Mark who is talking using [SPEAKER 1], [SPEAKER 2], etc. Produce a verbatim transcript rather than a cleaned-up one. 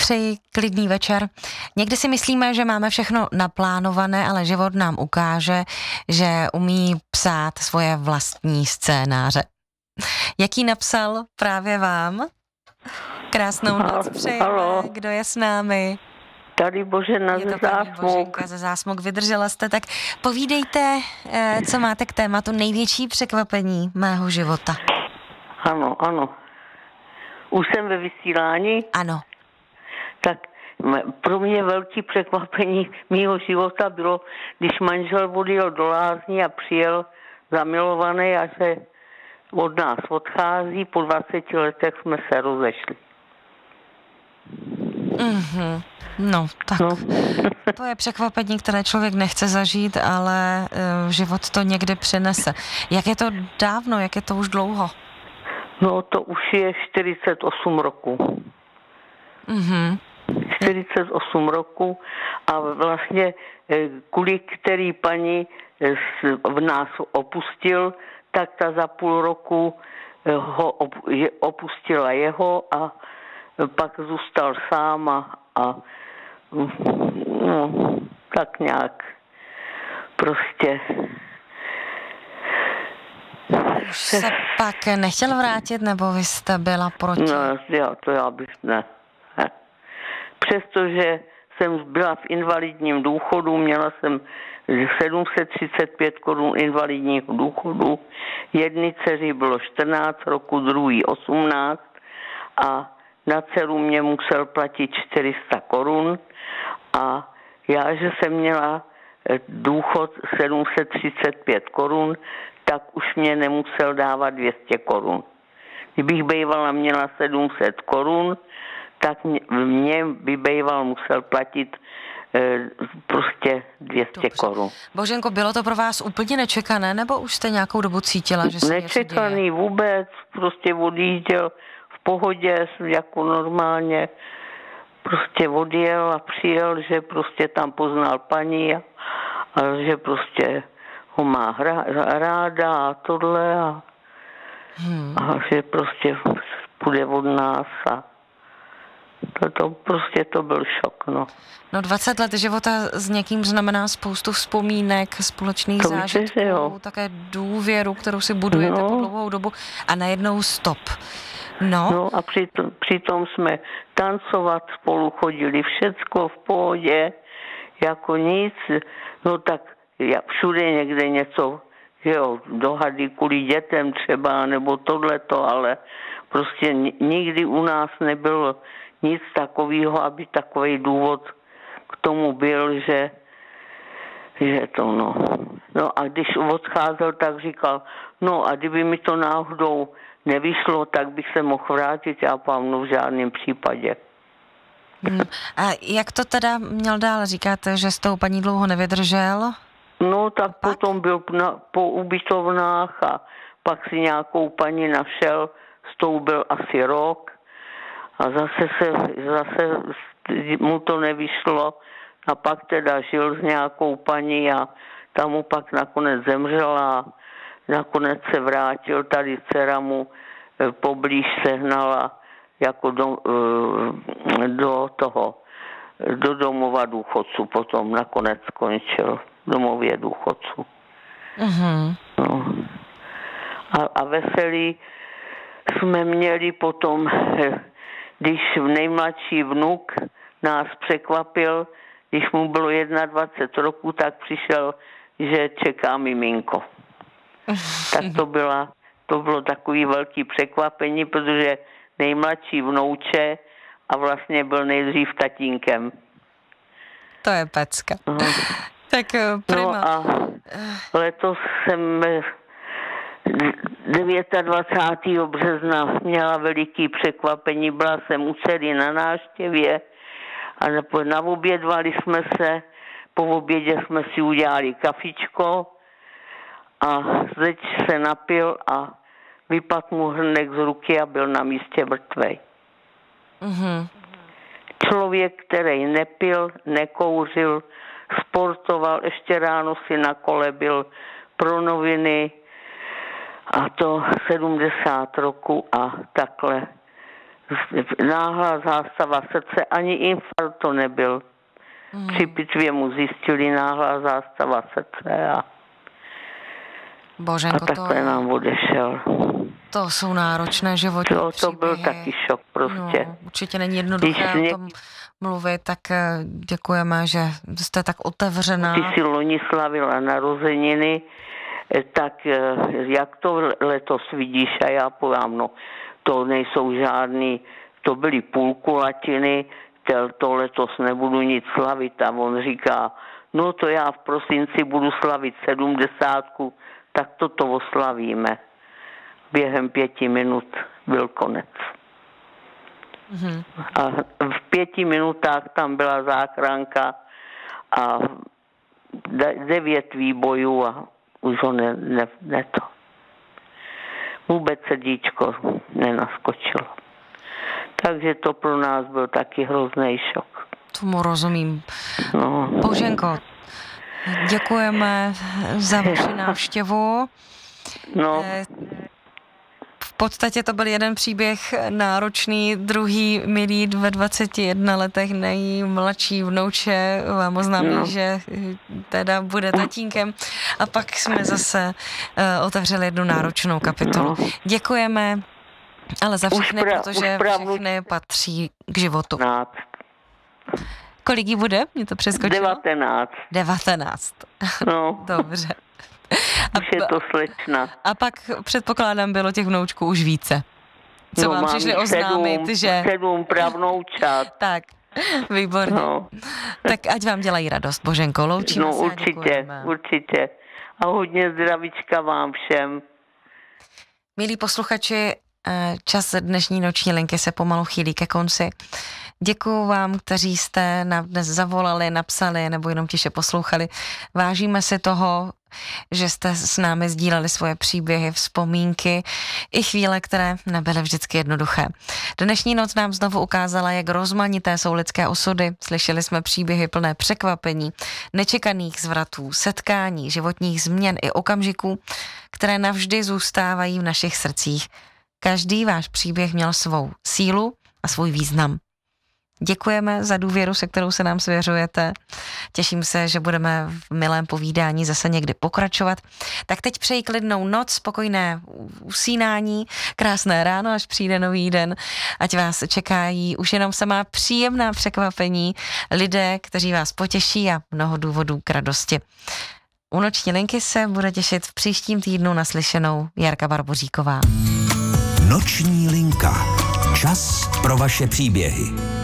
[SPEAKER 1] přeji klidný večer. Někdy si myslíme, že máme všechno naplánované, ale život nám ukáže, že umí psát svoje vlastní scénáře. Jaký napsal právě vám? Krásnou noc přejeme. Kdo je s námi?
[SPEAKER 2] Tady Božena ze Zásmuk.
[SPEAKER 1] Boženka ze Zásmuk. Vydržela jste, tak povídejte, co máte k tématu největší překvapení mého života.
[SPEAKER 2] Ano, ano. Už jsem ve vysílání?
[SPEAKER 1] Ano.
[SPEAKER 2] Tak pro mě velký překvapení mýho života bylo, když manžel odjel do lázní a přijel zamilovaný a že od nás odchází, po dvaceti letech jsme se rozešli.
[SPEAKER 1] Mhm. No, tak no. To je překvapení, které člověk nechce zažít, ale uh, život to někde přinese. Jak je to dávno, jak je to už dlouho?
[SPEAKER 2] No, to už je čtyřicet osm roku.
[SPEAKER 1] Mhm.
[SPEAKER 2] čtyřicet osm roku a vlastně kvůli který paní v nás opustil, tak ta za půl roku ho opustila jeho a pak zůstal sám a, a no, tak nějak prostě.
[SPEAKER 1] Už se pak nechtěl vrátit, nebo vy jste byla proti?
[SPEAKER 2] No, já, to já bych ne. ne. Přestože jsem byla v invalidním důchodu, měla jsem sedm set třicet pět korun invalidního důchodu, jedné dceři bylo čtrnáct roku, druhý osmnáct a na dceru mě musel platit čtyři sta korun a já, že jsem měla důchod sedm set třicet pět korun, tak už mě nemusel dávat dvě stě korun. Kdybych bývala měla sedm set korun, tak mě, mě by býval musel platit e, prostě dvě stě korun.
[SPEAKER 1] Boženko, bylo to pro vás úplně nečekané, nebo už jste nějakou dobu cítila, že se
[SPEAKER 2] nečekaný vůbec, prostě odjížděl v pohodě, jako normálně. Prostě odjel a přijel, že prostě tam poznal paní a, a že prostě ho má hra, ráda a tohle a, hmm. a že prostě půjde od nás a to, to prostě to byl šok, no.
[SPEAKER 1] No dvacet let života s někým znamená spoustu vzpomínek, společných to zážitků, také důvěru, kterou si budujete no. po dlouhou dobu a najednou stop. No,
[SPEAKER 2] no a přitom, přitom jsme tancovat spolu chodili, všecko v pohodě, jako nic, no tak já všude někde něco, že jo, dohady kvůli dětem třeba, nebo tohleto, ale prostě nikdy u nás nebylo nic takového, aby takový důvod k tomu byl, že, že to no. No a když odcházel, tak říkal, no a kdyby mi to náhodou nevyšlo, tak bych se mohl vrátit, já pamnu v žádném případě.
[SPEAKER 1] Hmm. A jak to teda měl dál? Říkáte, že s tou paní dlouho nevydržel?
[SPEAKER 2] No tak pak? Potom byl na, po ubytovnách a pak si nějakou paní našel, s tou byl asi rok a zase se, zase mu to nevyšlo a pak teda žil s nějakou paní a tam mu pak nakonec zemřela a nakonec se vrátil, tady dcera mu poblíž sehnala jako do, do toho, do domova důchodců, potom nakonec skončil v domově důchodců.
[SPEAKER 1] Mm-hmm.
[SPEAKER 2] No. A, a veselý jsme měli potom, když nejmladší vnuk nás překvapil, když mu bylo dvacet jedna roku, tak přišel, že čeká miminko. Tak to, byla, to bylo takový velký překvapení, protože nejmladší vnouče a vlastně byl nejdřív tatínkem.
[SPEAKER 1] To je pecka. No. Tak prima.
[SPEAKER 2] No a letos jsem dvacátého devátého března měla veliký překvapení, byla jsem u dcery na návštěvě a naobědvali jsme se, po obědě jsme si udělali kafičko a zeď se napil a vypadl mu hrnek z ruky a byl na místě mrtvej.
[SPEAKER 1] Mm-hmm.
[SPEAKER 2] Člověk, který nepil, nekouřil, sportoval, ještě ráno si na kole byl pro noviny a to sedmdesát roku a takhle náhlá zástava srdce, ani infarkt to nebyl. Hmm. Při pitvě mu zjistili náhlá zástava srdce a,
[SPEAKER 1] Boženko,
[SPEAKER 2] a takhle to... nám odešel.
[SPEAKER 1] To jsou náročné životní
[SPEAKER 2] to, to byl
[SPEAKER 1] příběhy.
[SPEAKER 2] taky šok prostě.
[SPEAKER 1] No, určitě není jednoduché
[SPEAKER 2] Když
[SPEAKER 1] o tom mluvit, tak děkujeme, že jste tak otevřená.
[SPEAKER 2] Ty si loni slavila narozeniny, tak jak to letos vidíš? A já povím, no to nejsou žádný, to byly půlkulatiny, to letos nebudu nic slavit. A on říká, no to já v prosinci budu slavit sedmdesátku, tak toto oslavíme. Během pěti minut byl konec. Mm-hmm. A v pěti minutách tam byla záchranka a devět výbojů a už ho ne, ne, ne to. Vůbec srdíčko nenaskočilo. Takže to pro nás byl taky hrozný šok.
[SPEAKER 1] Tomu rozumím.
[SPEAKER 2] No.
[SPEAKER 1] Boženko, děkujeme za vaši návštěvu.
[SPEAKER 2] No.
[SPEAKER 1] V podstatě to byl jeden příběh náročný, druhý milý ve dvaceti jedné letech nejmladší vnouče vám oznámí, no. že teda bude tatínkem a pak jsme zase uh, otevřeli jednu náročnou kapitolu. No. Děkujeme, ale za všechny, pra, protože všechny patří k životu.
[SPEAKER 2] Náct.
[SPEAKER 1] Kolik jí bude? Mě to přeskočilo?
[SPEAKER 2] Devatenáct.
[SPEAKER 1] Devatenáct.
[SPEAKER 2] No.
[SPEAKER 1] Dobře.
[SPEAKER 2] A, už je to slečna.
[SPEAKER 1] A pak předpokládám, bylo těch vnoučků už více. Co
[SPEAKER 2] no,
[SPEAKER 1] vám přišli oznámit,
[SPEAKER 2] sedm,
[SPEAKER 1] že...
[SPEAKER 2] sedm pravnoučat.
[SPEAKER 1] Tak, výborně. No. Tak ať vám dělají radost, Boženko, loučíme
[SPEAKER 2] no,
[SPEAKER 1] se.
[SPEAKER 2] No určitě, určitě. A hodně zdravíčka vám všem.
[SPEAKER 1] Milí posluchači, čas dnešní noční linky se pomalu chýlí ke konci. Děkuju vám, kteří jste nám dnes zavolali, napsali nebo jenom tiše poslouchali. Vážíme si toho, že jste s námi sdíleli svoje příběhy, vzpomínky i chvíle, které nebyly vždycky jednoduché. Dnešní noc nám znovu ukázala, jak rozmanité jsou lidské osudy. Slyšeli jsme příběhy plné překvapení, nečekaných zvratů, setkání, životních změn i okamžiků, které navždy zůstávají v našich srdcích. Každý váš příběh měl svou sílu a svůj význam. Děkujeme za důvěru, se kterou se nám svěřujete. Těším se, že budeme v milém povídání zase někdy pokračovat. Tak teď přeji klidnou noc, spokojné usínání, krásné ráno, až přijde nový den. Ať vás čekají už jenom samá příjemná překvapení, lidé, kteří vás potěší a mnoho důvodů k radosti. U noční linky se bude těšit v příštím týdnu naslyšenou Jarka Barboříková.
[SPEAKER 3] Noční linka. Čas pro vaše příběhy.